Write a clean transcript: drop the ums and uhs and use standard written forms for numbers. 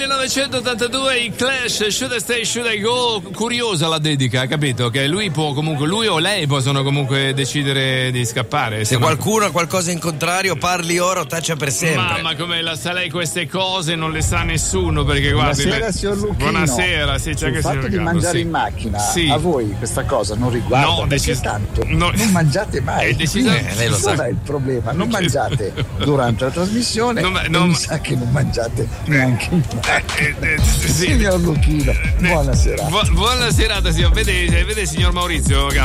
1982 i Clash, Should I Stay, Should I Go. Curiosa la dedica, capito? Che lui può comunque, lui o lei possono comunque decidere di scappare. Se qualcuno ha qualcosa in contrario, parli ora o taccia per sempre. Mamma, come la sa lei queste cose, non le sa nessuno, perché guardi. Buonasera, signor Lucchino. Buonasera, sì, c'è il che fatto di mangiare in macchina, a voi questa cosa non riguarda? No, tanto non mangiate mai. Lei lo sa. Qual è il problema? Non mangiate durante la trasmissione, mi sa che non mangiate neanche in macchina. Signor Lucchino, buona serata. Buona serata, signor. Vede signor Maurizio,